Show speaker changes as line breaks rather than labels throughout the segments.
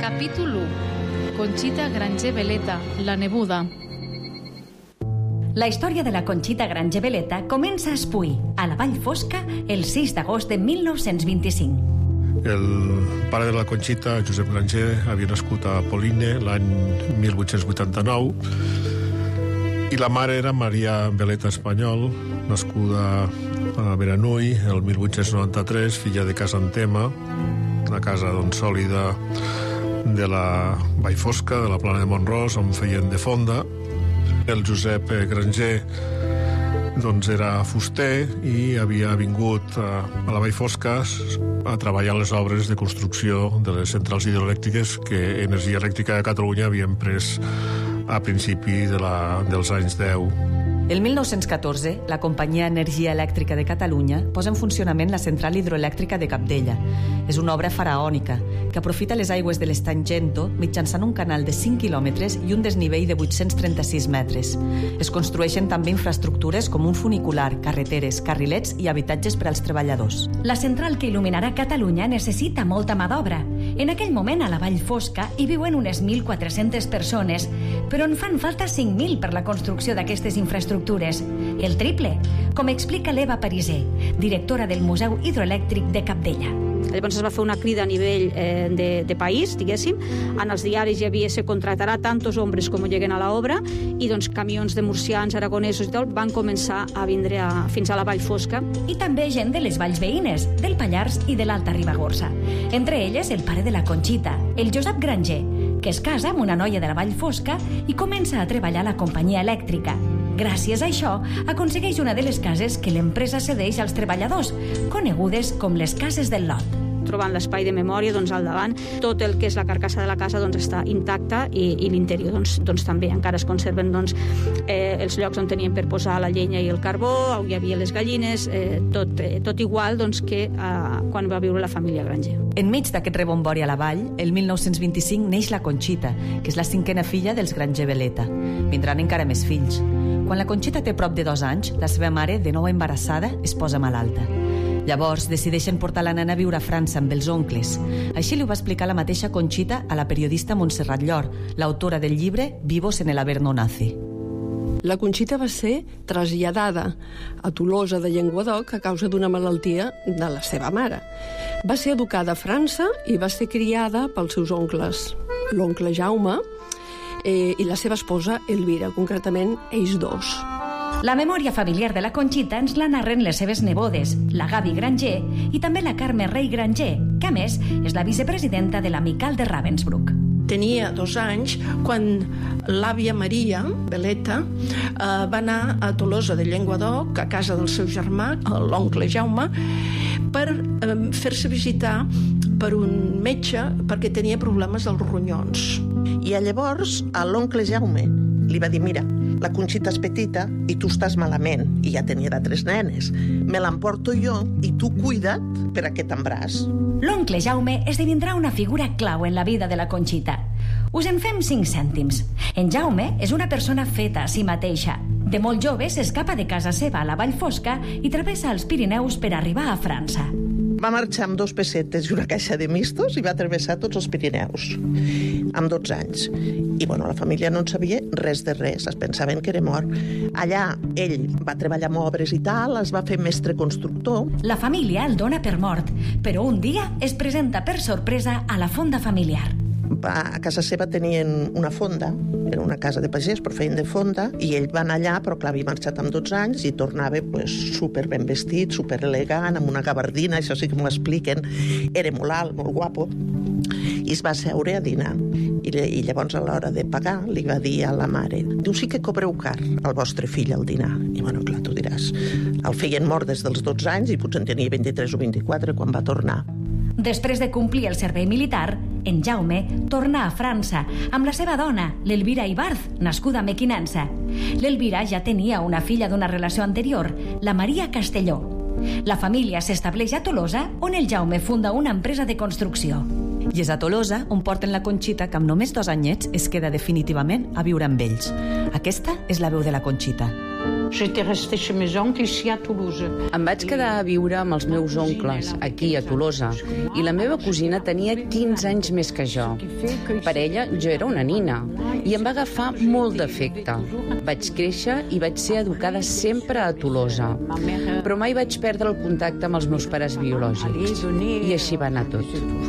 Capítol 1. Conxita Granger Veleta, la nebuda.
La història de la Conxita Granger Veleta comença a Espuy, a la Vall Fosca, el 6 d'agost de 1925.
El pare de la Conxita, Josep Granger, havia nascut a Poline l'any 1889 i la mare era Maria Veleta Espanyol, nascuda a Beranui el 1893, filla de Casantema, una casa sòlida de la Vall Fosca, de la Plana de Mont-ros, on feien de fonda. El Josep Granger era fuster i havia vingut a la Vall Fosca a treballar en les obres de construcció de les centrals hidroelèctriques que Energia Elèctrica de Catalunya havien pres a principi dels anys 10.
El 1914, la companyia Energia Elèctrica de Catalunya posa en funcionament la central hidroelèctrica de Cabdella. És una obra faraònica que aprofita les aigües de l'estany Gento mitjançant un canal de 5 quilòmetres i un desnivell de 836 metres. Es construeixen també infraestructures com un funicular, carreteres, carrilets i habitatges per als treballadors.
La central que il·luminarà Catalunya necessita molta mà d'obra. En aquell moment, a la Vall Fosca, hi viuen unes 1.400 persones, però en fan falta 5.000 per la construcció d'aquestes infraestructures. El triple, com explica l'Eva Pariser, directora del Museu Hidroelèctric de Cabdella.
Llavors es va fer una crida a nivell de país, diguéssim. En els diaris hi havia se contratarà tantos hombres com lleguen a l'obra i camions de murcians, aragonesos i tot van començar a vindre fins a la Vall Fosca.
I també gent de les valls veïnes, del Pallars i de l'Alta Ribagorça. Entre elles el pare de la Conxita, el Josep Granger, que es casa amb una noia de la Vall Fosca i comença a treballar a la companyia elèctrica. Gràcies a això, aconsegueix una de les cases que l'empresa cedeix als treballadors, conegudes com les cases del lot.
Trobant l'espai de memòria al davant, tot el que és la carcassa de la casa està intacta i l'interior també. Encara es conserven els llocs on tenien per posar la llenya i el carbó, on hi havia les gallines, tot igual que quan va viure la família Granger.
Enmig d'aquest rebombori a la vall, el 1925 neix la Conxita, que és la 5a filla dels Granger Veleta. Vindran encara més fills. Quan la Conxita té prop de 2 anys, la seva mare, de nou embarassada, es posa malalta. Llavors decideixen portar la nena a viure a França amb els oncles. Així li ho va explicar la mateixa Conxita a la periodista Montserrat Llor, l'autora del llibre Vivos en el Averno Nazi.
La Conxita va ser traslladada a Tolosa de Llenguadoc a causa d'una malaltia de la seva mare. Va ser educada a França i va ser criada pels seus oncles, l'oncle Jaume i la seva esposa Elvira, concretament ells dos.
La memòria familiar de la Conxita ens la narren les seves nebodes, la Gavi Granger i també la Carme Rey Granger, que a més és la vicepresidenta de l'Amical de Ravensbrück.
Tenia 2 anys quan l'àvia Maria Veleta va anar a Tolosa de Llenguadoc, a casa del seu germà, l'oncle Jaume, per fer-se visitar per un metge perquè tenia problemes als ronyons.
I llavors l'oncle Jaume li va dir: mira, la Conxita és petita i tu estàs malament, i ja tenia 3 nenes. Me l'emporto jo i tu cuida't per aquest embràs.
L'oncle Jaume esdevindrà una figura clau en la vida de la Conxita. Us en fem 5 cèntims. En Jaume és una persona feta a si mateixa. De molt jove s'escapa de casa seva a la Vall Fosca i travessa els Pirineus per arribar a França.
Va marxar amb 2 pessetes i una caixa de mistos i va travessar tots els Pirineus amb 12 anys. I la família no en sabia res de res, es pensaven que era mort. Allà ell va treballar amb obres i tal, es va fer mestre constructor.
La família el dona per mort, però un dia es presenta per sorpresa a la fonda familiar.
A casa seva tenien una fonda, era una casa de pagès, però feien de fonda, i ell va anar allà, però clar, havia marxat amb 12 anys i tornava super ben vestit, super elegant, amb una gabardina, això sí que m'ho expliquen, era molt alt, molt guapo, i es va seure a dinar. I llavors a l'hora de pagar li va dir a la mare: diu, sí que cobreu car al vostre fill al dinar. I clar, tu diràs, el feien mort des dels 12 anys i potser en tenia 23 o 24 quan va tornar.
Després de complir el servei militar, en Jaume torna a França amb la seva dona, l'Elvira Ibarz, nascuda a Mequinensa. L'Elvira ja tenia una filla d'una relació anterior, la Maria Castelló. La família s'estableix a Tolosa, on el Jaume funda una empresa de construcció.
I és a Tolosa on porten la Conxita, que amb només 2 anyets es queda definitivament a viure amb ells. Aquesta és la veu de la Conxita.
Em vaig quedar a viure amb els meus oncles, aquí a Tolosa, i la meva cosina tenia 15 anys més que jo. Per ella, jo era una nina, i em va agafar molt d'afecte. Vaig créixer i vaig ser educada sempre a Tolosa, però mai vaig perdre el contacte amb els meus pares biològics. I així va anar tot.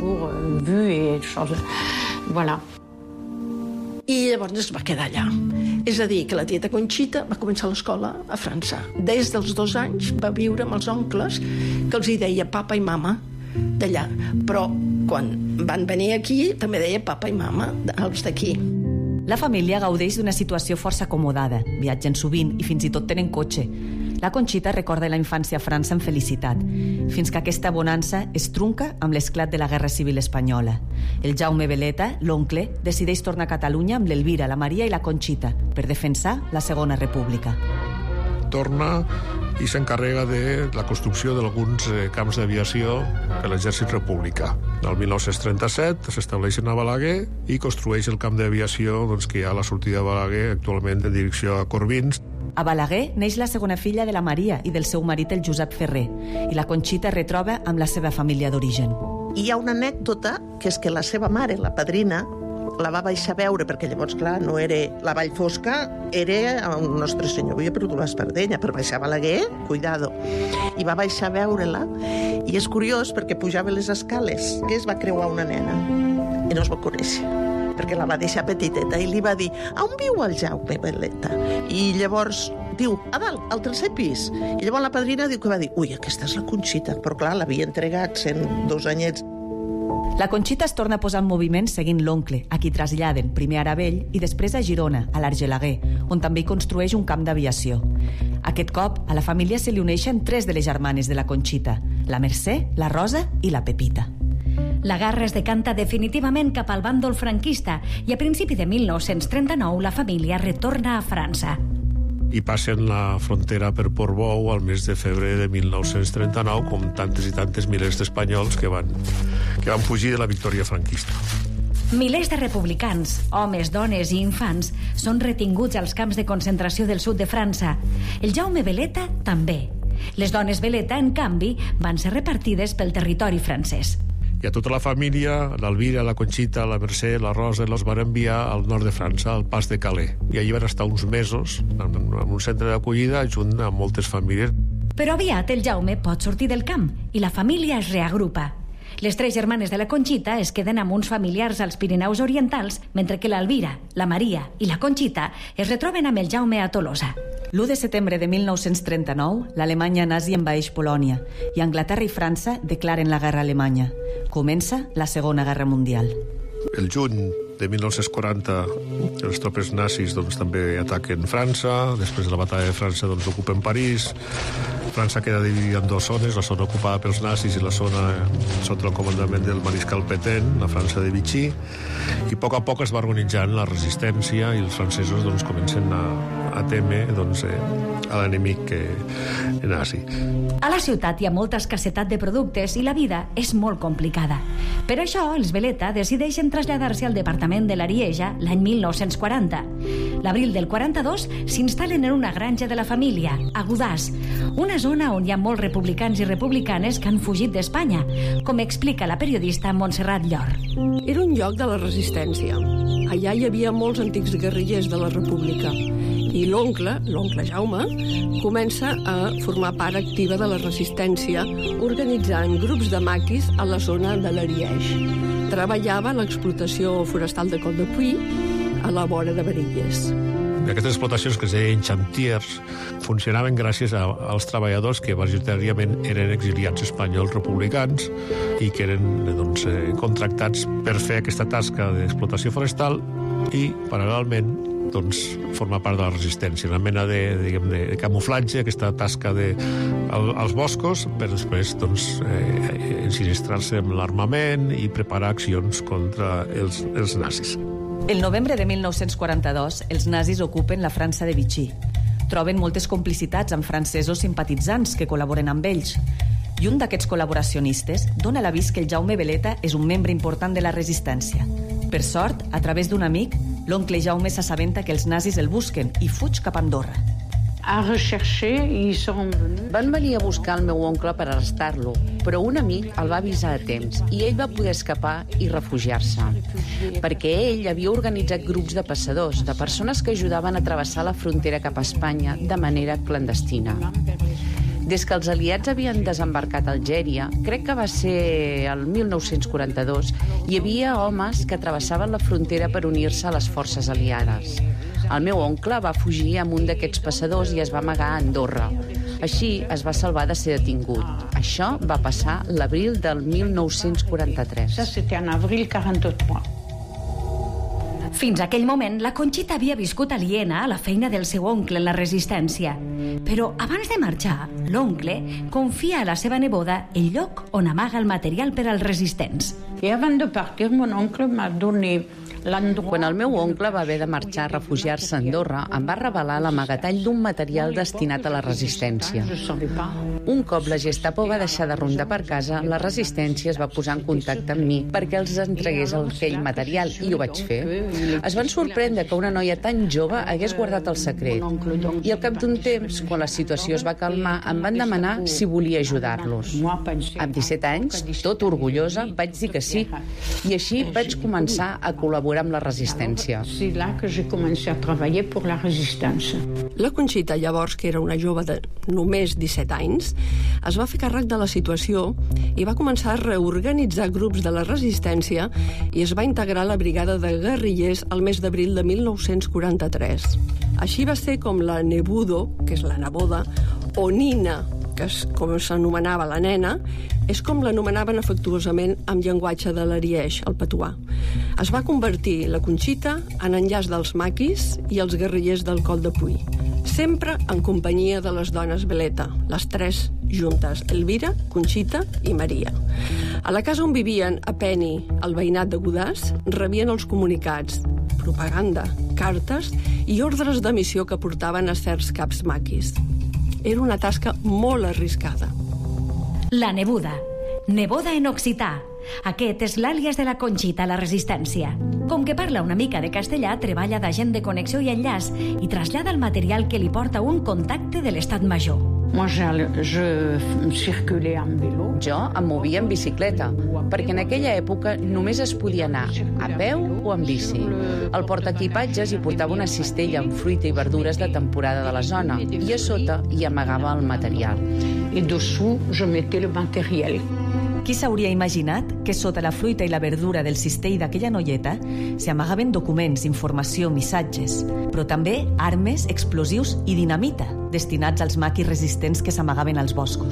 I llavors es va quedar allà. És a dir, que la tieta Conxita va començar l'escola a França. Des dels 2 anys va viure amb els oncles, que els hi deia papa i mama d'allà. Però quan van venir aquí també deia papa i mama, els d'aquí.
La família gaudeix d'una situació força acomodada. Viatgen sovint i fins i tot tenen cotxe. La Conxita recorda la infància a França amb felicitat, fins que aquesta bonança es trunca amb l'esclat de la Guerra Civil Espanyola. El Jaume Beleta, l'oncle, decideix tornar a Catalunya amb l'Elvira, la Maria i la Conxita per defensar la Segona República.
Torna i s'encarrega de la construcció d'alguns camps d'aviació per l'exèrcit republicà. El 1937 s'estableixen a Balaguer i construeix el camp d'aviació que hi ha a la sortida de Balaguer, actualment en direcció a Corbins.
A Balaguer neix la segona filla de la Maria i del seu marit, el Josep Ferrer, i la Conxita es retroba amb la seva família d'origen.
I hi ha una anècdota, que és que la seva mare, la padrina, la va baixar a veure, perquè llavors, clar, no era la Vall Fosca, era el Nostre Senyor. Havia perdut l'Espardenya, per baixar a Balaguer, cuidado. I va baixar a veure-la, i és curiós perquè pujava les escales, que es va creuar una nena, i no es va conèixer, perquè la va deixar petiteta, i li va dir, on viu el Jaume Beleta? I llavors diu, a dalt, al 3è pis. I llavors la padrina diu que va dir, ui, aquesta és la Conxita, però clar, l'havia entregat sent 2 anyets.
La Conxita es torna a posar en moviment seguint l'oncle, a qui traslladen, primer a Aravell i després a Girona, a l'Argelaguer, on també hi construeix un camp d'aviació. Aquest cop, a la família se li uneixen 3 de les germanes de la Conxita, la Mercè, la Rosa i la Pepita.
La guerra es decanta definitivament cap al bàndol franquista i a principi de 1939 la família retorna a França.
I passen la frontera per Portbou al mes de febrer de 1939, com tantes i tantes milers d'espanyols que van fugir de la victòria franquista.
Milers de republicans, homes, dones i infants, són retinguts als camps de concentració del sud de França. El Jaume Beleta també. Les dones Beleta, en canvi, van ser repartides pel territori francès.
I a tota la família, l'Elvira, la Conxita, la Mercè, la Rosa, els van enviar al nord de França, al Pas de Calais. I allí van estar uns mesos en un centre d'acollida junt amb moltes famílies.
Però aviat el Jaume pot sortir del camp i la família es reagrupa. Les 3 germanes de la Conxita es queden amb uns familiars als Pirineus Orientals, mentre que l'Elvira, la Maria i la Conxita es retroben amb el Jaume a Tolosa.
L'1 de setembre de 1939, l'Alemanya nazi envaeix Polònia i Anglaterra i França declaren la guerra alemanya. Comença la Segona Guerra Mundial.
El juny de 1940 les tropes nazis també ataquen França, després de la batalla de França ocupen París. França queda dividida en 2 zones, la zona ocupada pels nazis i la zona sota el comandament del mariscal Pétain, la França de Vichy, i a poc es va organitzant la resistència i els francesos comencen a temer a l'enemic nazi.
A la ciutat hi ha molta escassetat de productes i la vida és molt complicada. Per això, els Beleta decideixen traslladar-se al departament de l'Arieja l'any 1940. L'abril del 42 s'instal·len en una granja de la família, a Godàs, una zona on hi ha molts republicans i republicanes que han fugit d'Espanya, com explica la periodista Montserrat Llor.
Era un lloc de la resistència. Allà hi havia molts antics guerrillers de la República. I l'oncle Jaume, comença a formar part activa de la resistència, organitzant grups de maquis a la zona de l'Ariège. Treballava a l'explotació forestal de Col de Puy, a la vora de Varilles.
Aquestes explotacions, que es deien chantiers, funcionaven gràcies als treballadors que majoritàriament eren exiliats espanyols republicans i que eren contractats per fer aquesta tasca d'explotació forestal i, paral·lelment, forma part de la resistència, una mena de camuflatge, aquesta tasca als boscos, per després ensinistrar-se amb l'armament i preparar accions contra els nazis.
El novembre de 1942, els nazis ocupen la França de Vichy. Troben moltes complicitats amb francesos simpatitzants que col·laboren amb ells. I un d'aquests col·laboracionistes dona l'avís que el Jaume Beleta és un membre important de la resistència. Per sort, a través d'un amic, l'oncle Jaume s'assabenta que els nazis el busquen i fuig cap a Andorra.
Van venir a buscar el meu oncle per arrestar-lo, però un amic el va avisar a temps i ell va poder escapar i refugiar-se. Perquè ell havia organitzat grups de passadors, de persones que ajudaven a travessar la frontera cap a Espanya de manera clandestina. Des que els aliats havien desembarcat a Algèria, crec que va ser el 1942, hi havia homes que travessaven la frontera per unir-se a les forces aliades. El meu oncle va fugir amb un d'aquests passadors i es va amagar a Andorra. Així es va salvar de ser detingut. Això va passar l'abril del 1943.
Fins aquell moment, la Conxita havia viscut aliena a la feina del seu oncle en la resistència. Però abans de marxar, l'oncle confia a la seva neboda el lloc on amaga el material per als resistents.
I abans de partir, mon oncle m'ha donat
Quan el meu oncle va haver de marxar a refugiar-se a Andorra, em va revelar l'amagatall d'un material destinat a la resistència. Un cop la Gestapo va deixar de rondar per casa, la resistència es va posar en contacte amb mi perquè els entregués aquell material, i ho vaig fer. Es van sorprendre que una noia tan jove hagués guardat el secret. I al cap d'un temps, quan la situació es va calmar, em van demanar si volia ajudar-los. Amb 17 anys, tot orgullosa, vaig dir que sí. I així vaig començar a col·laborar amb la resistència.
La Conxita, llavors, que era una jove de només 17 anys, es va fer càrrec de la situació i va començar a reorganitzar grups de la resistència i es va integrar a la brigada de guerrillers al mes d'abril de 1943. Així va ser com la Nebudo, que és la neboda, o Nina, que és com s'anomenava la nena, és com l'anomenaven afectuosament amb llenguatge de l'Ariège, el patuà. Es va convertir la Conxita en enllaç dels maquis i els guerrillers del Col de Puy, sempre en companyia de les dones Veleta, les tres juntes, Elvira, Conxita i Maria. A la casa on vivien a Peni, el veïnat de Godàs, rebien els comunicats, propaganda, cartes i ordres de missió que portaven a certs caps maquis. Era una tasca molt arriscada.
La Nebuda, neboda en occità. Aquest és l'àlies de la Conxita a la resistència. Com que parla una mica de castellà, treballa d'agent de connexió i enllaç i trasllada el material que li porta un contacte de l'Estat Major.
Jo em movia en bicicleta, perquè en aquella època només es podia anar a peu o en bici. Al portaequipatges hi portava una cistella amb fruita i verdures de temporada de la zona i a sota hi amagava el material.
I dessous, je mettais le matériel.
Qui s'hauria imaginat que sota la fruita i la verdura del cistell d'aquella noieta s'hi amagaven documents, informació, missatges, però també armes, explosius i dinamita destinats als maquis resistents que s'amagaven als boscos.